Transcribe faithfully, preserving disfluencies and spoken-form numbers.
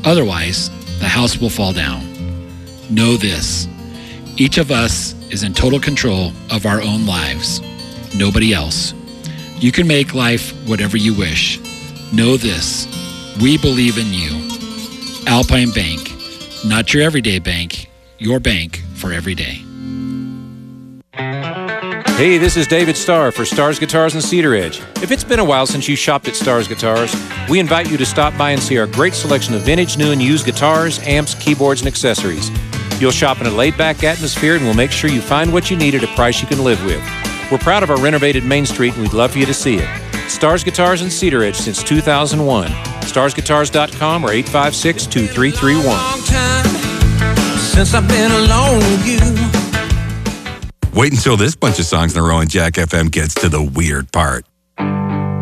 Otherwise, the house will fall down. Know this: each of us is in total control of our own lives. Nobody else. You can make life whatever you wish. Know this: we believe in you. Alpine Bank. Not your everyday bank, your bank for every day. Hey, this is David Starr for Starr's Guitars in Cedar Edge. If it's been a while since you shopped at Starr's Guitars, we invite you to stop by and see our great selection of vintage, new, and used guitars, amps, keyboards, and accessories. You'll shop in a laid-back atmosphere, and we'll make sure you find what you need at a price you can live with. We're proud of our renovated Main Street, and we'd love for you to see it. Starr's Guitars in Cedar Edge since two thousand one. stars guitars dot com or eight five six, two three three one. Long time since I've been alone with you. Wait until this bunch of songs in a row and Jack F M gets to the weird part.